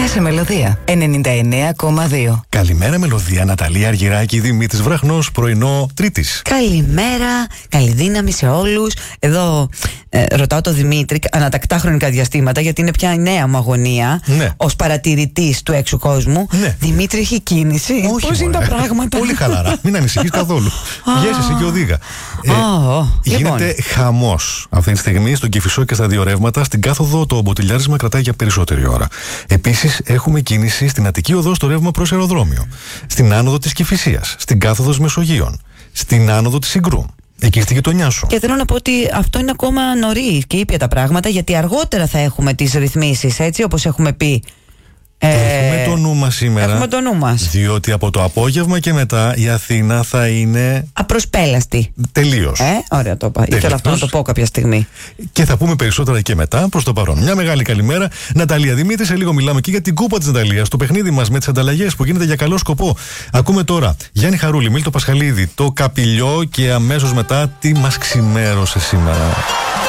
σε Μελωδία 99,2. Καλημέρα Μελωδία, Ναταλία Αργυράκη, Δημήτρης Βραχνός, πρωινό Τρίτης. Καλημέρα, καλή δύναμη σε όλους. Εδώ ρωτάω το Δημήτρη ανατακτά χρονικά διαστήματα, γιατί είναι πια η νέα μου αγωνία, ναι, ως παρατηρητής του έξω κόσμου. Ναι. Δημήτρη, έχει κίνηση? Όχι, πώς είναι τα πράγματα? Πολύ χαλαρά, μην ανησυχείς καθόλου. Βγες και οδήγα. Γίνεται λοιπόν χαμός αυτή τη στιγμή στον Κηφισό και στα δύο ρεύματα. Στην κάθοδο το μποτιλιάρισμα κρατάει για περισσότερη ώρα. Επίσης έχουμε κίνηση στην Αττική οδό στο ρεύμα προς αεροδρόμιο, στην άνοδο της Κηφισίας, στην κάθοδο Μεσογείων, στην άνοδο της Συγκρού, εκεί στη γειτονιά σου. Και θέλω να πω ότι αυτό είναι ακόμα νωρίς και ήπια τα πράγματα, γιατί αργότερα θα έχουμε τις ρυθμίσεις, έτσι όπως έχουμε πει. Έχουμε το νου μας σήμερα. Έχουμε το νου μας. Διότι από το απόγευμα και μετά η Αθήνα θα είναι απροσπέλαστη. Τελείως. Ωραία το είπα. Ήθελα αυτό να το πω κάποια στιγμή. Και θα πούμε περισσότερα και μετά. Προς το παρόν, μια μεγάλη καλημέρα. Ναταλία Δημήτρη, σε λίγο μιλάμε και για την κούπα της Ναταλίας, το παιχνίδι μας με τις ανταλλαγές που γίνεται για καλό σκοπό. Ακούμε τώρα Γιάννη Χαρούλη, Μίλτο Πασχαλίδη, το Καπηλιό και αμέσως μετά τι μας ξημέρωσε σήμερα.